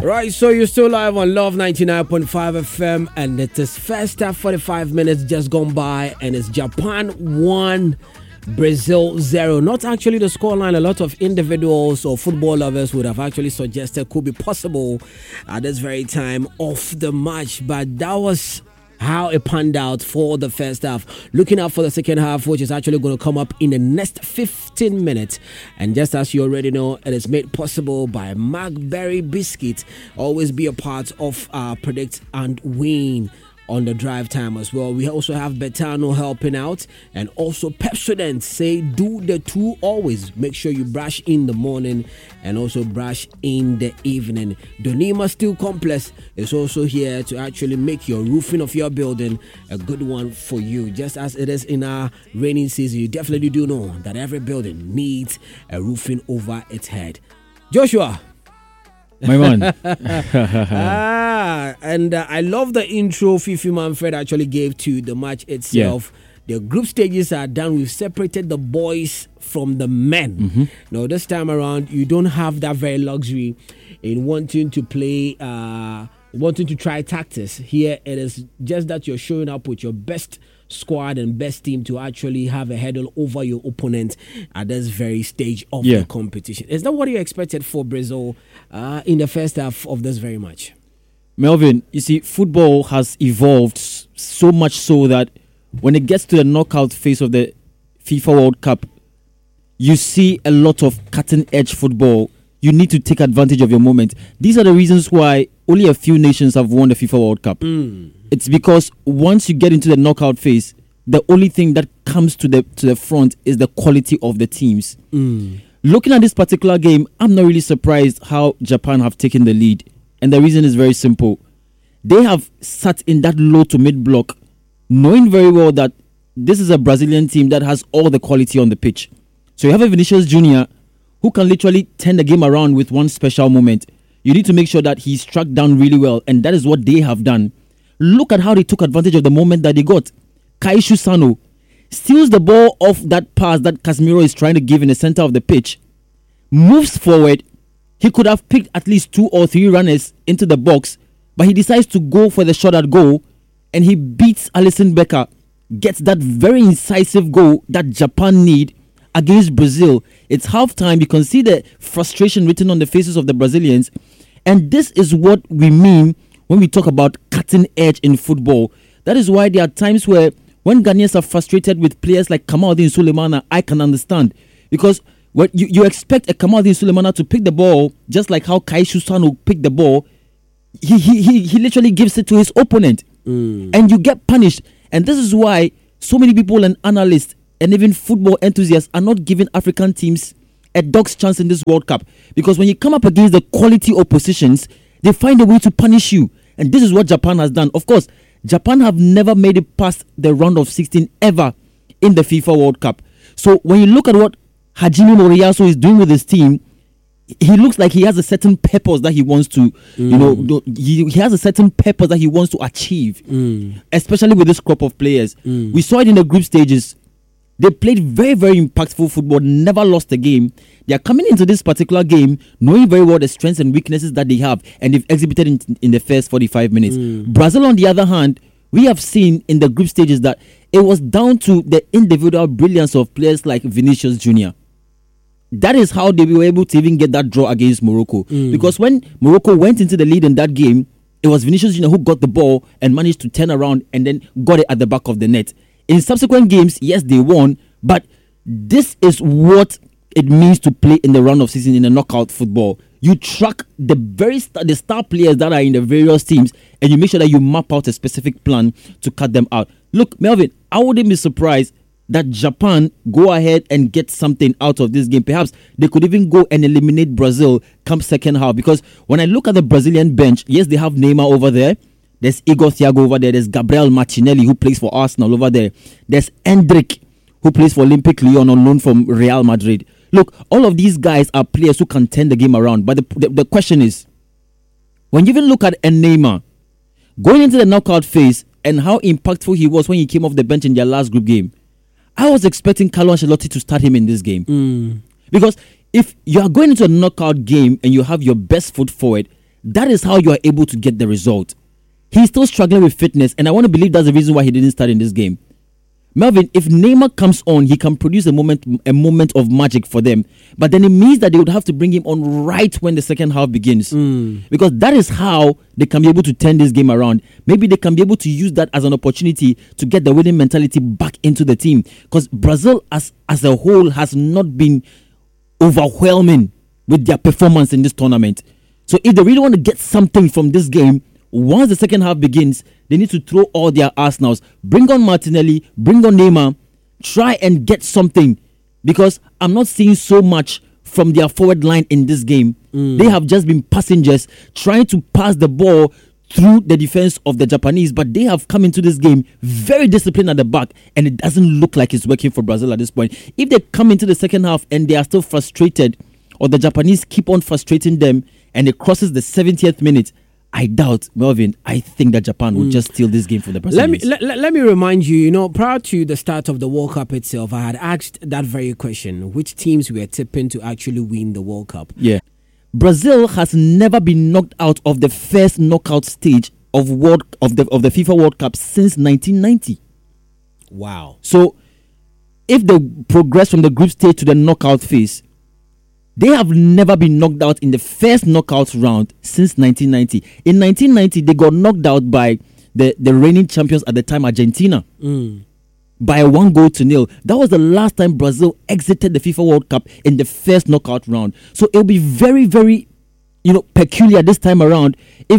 Right, so you're still live on Love 99.5 FM, and it is first half 45 minutes just gone by, and it's Japan 1, Brazil 0. Not actually the scoreline a lot of individuals or football lovers would have actually suggested could be possible at this very time of the match, but that was how it panned out for the first half. Looking out for the second half, which is actually going to come up in the next 15 minutes. And just as you already know, it is made possible by Macberry Biscuit. Always be a part of Predict and Win on the drive time as well. We also have Betano helping out, and also Pepsodent say do the two always. Make sure you brush in the morning and also brush in the evening. Donima Steel Complex is also here to actually make your roofing of your building a good one for you. Just as it is in our rainy season, you definitely do know that every building needs a roofing over its head. Joshua, my man. I love the intro Fifi Manfred actually gave to the match itself. Yeah. The group stages are done. We've separated the boys from the men. Mm-hmm. Now, this time around, you don't have that very luxury in wanting to play, wanting to try tactics. Here, it is just that you're showing up with your best squad and best team to actually have a hurdle over your opponent at this very stage of the competition. Is that what you expected for Brazil in the first half of this very match? Melvin, you see, football has evolved so much so that when it gets to the knockout phase of the FIFA World Cup, you see a lot of cutting-edge football. You need to take advantage of your moment. These are the reasons why only a few nations have won the FIFA World Cup. It's because once you get into the knockout phase, the only thing that comes to the front is the quality of the teams. Looking at this particular game, I'm not really surprised how Japan have taken the lead. And the reason is very simple. They have sat in that low to mid block, knowing very well that this is a Brazilian team that has all the quality on the pitch. So you have a Vinicius Jr. who can literally turn the game around with one special moment. You need to make sure that he's struck down really well, and that is what they have done. Look at how they took advantage of the moment that they got. Kaishu Sano steals the ball off that pass that Casemiro is trying to give in the center of the pitch, moves forward. He could have picked at least 2 or 3 runners into the box, but he decides to go for the shot at goal, and he beats Alisson Becker, gets that very incisive goal that Japan need against Brazil. It's halftime. You can see the frustration written on the faces of the Brazilians, and this is what we mean when we talk about cutting edge in football. That is why there are times where when Ghanaians are frustrated with players like Kamaldeen Sulemana, I can understand. Because when you expect a Kamaldeen Sulemana to pick the ball just like how Kaishu Sano picked the ball, he literally gives it to his opponent. And you get punished. And this is why so many people and analysts and even football enthusiasts are not giving African teams a dog's chance in this World Cup. Because when you come up against the quality oppositions, they find a way to punish you. And this is what Japan has done. Of course, Japan have never made it past the round of 16 ever in the FIFA World Cup. So when you look at what Hajime Moriyasu is doing with his team, he looks like he has a certain purpose that he wants to, he has a certain purpose that he wants to achieve, especially with this crop of players. We saw it in the group stages. They played very, very impactful football, never lost a game. They are coming into this particular game knowing very well the strengths and weaknesses that they have, and they've exhibited in the first 45 minutes. Brazil, on the other hand, we have seen in the group stages that it was down to the individual brilliance of players like Vinicius Jr. That is how they were able to even get that draw against Morocco. Because when Morocco went into the lead in that game, it was Vinicius Jr. who got the ball and managed to turn around and then got it at the back of the net. In subsequent games, yes, they won, but this is what it means to play in the round of 16 in a knockout football. You track the star players that are in the various teams, and you make sure that you map out a specific plan to cut them out. Look, Melvin, I wouldn't be surprised that Japan go ahead and get something out of this game. Perhaps they could even go and eliminate Brazil come second half. Because when I look at the Brazilian bench, yes, they have Neymar over there. There's Igor Thiago over there. There's Gabriel Martinelli, who plays for Arsenal over there. There's Endrick, who plays for Olympique Lyon on loan from Real Madrid. Look, all of these guys are players who can turn the game around. But the question is, when you even look at Neymar, going into the knockout phase and how impactful he was when he came off the bench in their last group game, I was expecting Carlo Ancelotti to start him in this game. Because if you are going into a knockout game and you have your best foot forward, that is how you are able to get the result. He's still struggling with fitness, and I want to believe that's the reason why he didn't start in this game. Melvin, if Neymar comes on, he can produce a moment of magic for them. But then it means that they would have to bring him on right when the second half begins. Because that is how they can be able to turn this game around. Maybe they can be able to use that as an opportunity to get the winning mentality back into the team. Because Brazil as a whole has not been overwhelming with their performance in this tournament. So if they really want to get something from this game, once the second half begins, they need to throw all their arsenals. Bring on Martinelli, bring on Neymar, try and get something. Because I'm not seeing so much from their forward line in this game. They have just been passengers trying to pass the ball through the defense of the Japanese, but they have come into this game very disciplined at the back, and it doesn't look like it's working for Brazil at this point. If they come into the second half and they are still frustrated, or the Japanese keep on frustrating them, and it crosses the 70th minute, I doubt, Melvin, I think that Japan will just steal this game from the Brazilians. Let me remind you, prior to the start of the World Cup itself, I had asked that very question, which teams were tipping to actually win the World Cup. Yeah. Brazil has never been knocked out of the first knockout stage of the FIFA World Cup since 1990. Wow. So, if they progress from the group stage to the knockout phase, they have never been knocked out in the first knockout round since 1990. In 1990, they got knocked out by the reigning champions at the time, Argentina, by 1-0. That was the last time Brazil exited the FIFA World Cup in the first knockout round. So it'll be very, very, peculiar this time around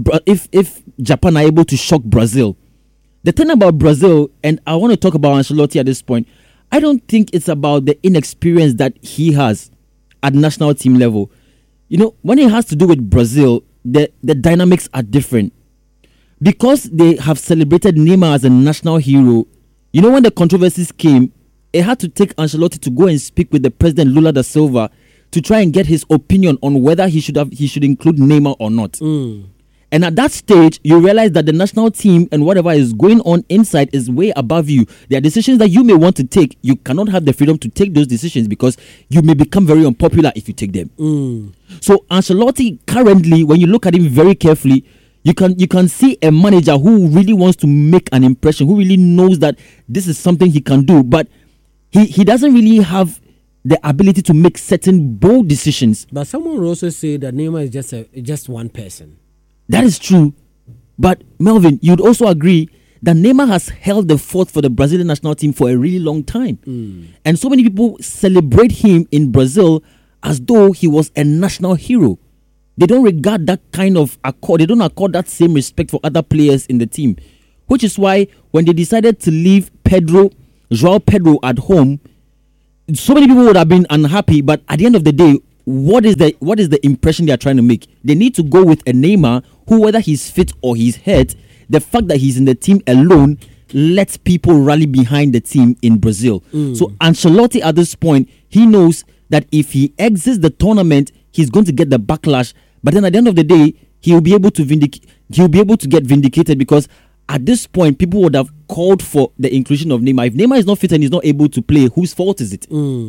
if Japan are able to shock Brazil. The thing about Brazil, and I want to talk about Ancelotti at this point, I don't think it's about the inexperience that he has at national team level. When it has to do with Brazil, the dynamics are different. Because they have celebrated Neymar as a national hero, when the controversies came, it had to take Ancelotti to go and speak with the president, Lula da Silva, to try and get his opinion on whether he should include Neymar or not. And at that stage, you realize that the national team and whatever is going on inside is way above you. There are decisions that you may want to take. You cannot have the freedom to take those decisions because you may become very unpopular if you take them. So Ancelotti currently, when you look at him very carefully, you can see a manager who really wants to make an impression, who really knows that this is something he can do, but he doesn't really have the ability to make certain bold decisions. But someone will also say that Neymar is just one person. That is true. But Melvin, you'd also agree that Neymar has held the fort for the Brazilian national team for a really long time. And so many people celebrate him in Brazil as though he was a national hero. They don't regard that kind of accord. They don't accord that same respect for other players in the team. Which is why when they decided to leave João Pedro at home, so many people would have been unhappy. But at the end of the day, what is the impression they are trying to make? They need to go with a Neymar who, whether he's fit or he's hurt, the fact that he's in the team alone lets people rally behind the team in Brazil. So Ancelotti at this point, he knows that if he exits the tournament, he's going to get the backlash. But then at the end of the day, he'll be able to get vindicated because at this point, people would have called for the inclusion of Neymar. If Neymar is not fit and he's not able to play, whose fault is it?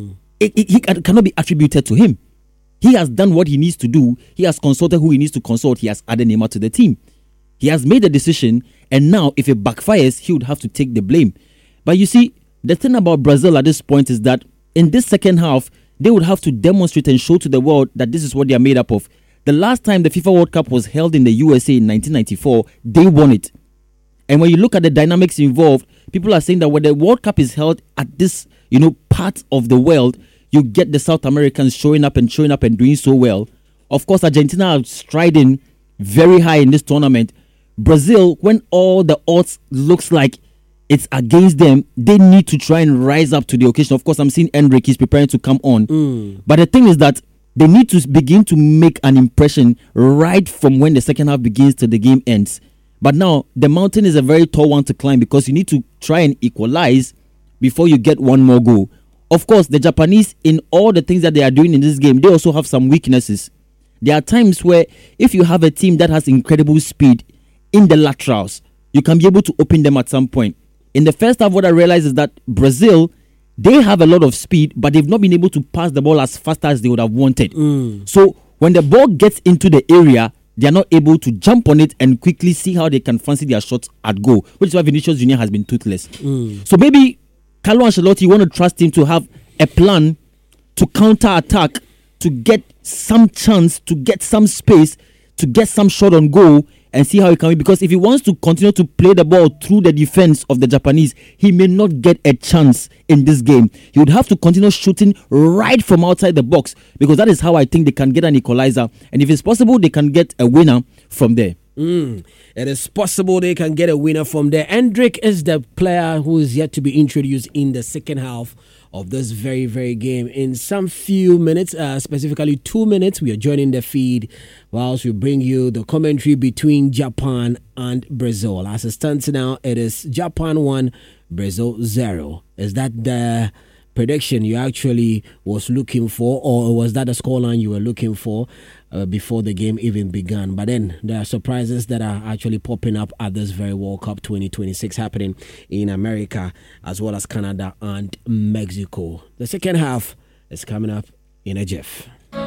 It cannot be attributed to him. He has done what he needs to do. He has consulted who he needs to consult. He has added Neymar to the team. He has made a decision, and now if it backfires, he would have to take the blame. But you see, the thing about Brazil at this point is that in this second half, they would have to demonstrate and show to the world that this is what they are made up of. The last time the FIFA World Cup was held in the USA in 1994, they won it. And when you look at the dynamics involved, people are saying that when the World Cup is held at this, part of the world, you get the South Americans showing up and doing so well. Of course, Argentina are striding very high in this tournament. Brazil, when all the odds looks like it's against them, they need to try and rise up to the occasion. Of course, I'm seeing Endrick, he's preparing to come on. But the thing is that they need to begin to make an impression right from when the second half begins to the game ends. But now, the mountain is a very tall one to climb because you need to try and equalize before you get one more goal. Of course, the Japanese, in all the things that they are doing in this game, they also have some weaknesses. There are times where if you have a team that has incredible speed in the laterals, you can be able to open them at some point. In the first half, what I realized is that Brazil, they have a lot of speed, but they've not been able to pass the ball as fast as they would have wanted. So when the ball gets into the area, they are not able to jump on it and quickly see how they can fancy their shots at goal, which is why Vinicius Junior has been toothless. So maybe Carlo Ancelotti, you want to trust him to have a plan to counter-attack, to get some chance, to get some space, to get some shot on goal and see how he can win. Because if he wants to continue to play the ball through the defense of the Japanese, he may not get a chance in this game. He would have to continue shooting right from outside the box, because that is how I think they can get an equalizer. And if it's possible, they can get a winner from there. It is possible they can get a winner from there. Endrick is the player who is yet to be introduced in the second half of this very, very game. In some few minutes, specifically 2 minutes, we are joining the feed whilst we bring you the commentary between Japan and Brazil. As it stands now, it is Japan 1, Brazil 0. Is that the prediction you actually was looking for, or was that the scoreline you were looking for before the game even began? But then there are surprises that are actually popping up at this very World Cup 2026 happening in America as well as Canada and Mexico. The second half is coming up in a jiff.